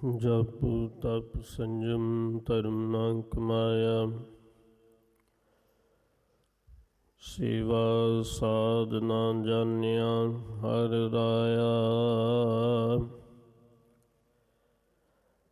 ਜਪ ਤਪ ਸੰਜਮ ਧਰਮ ਨਾ ਕਮਾਇਆ। ਸੇਵਾ ਸਾਧ ਨਾ ਜਾਣਿਆ ਹਰਿ ਰਾਇਆ।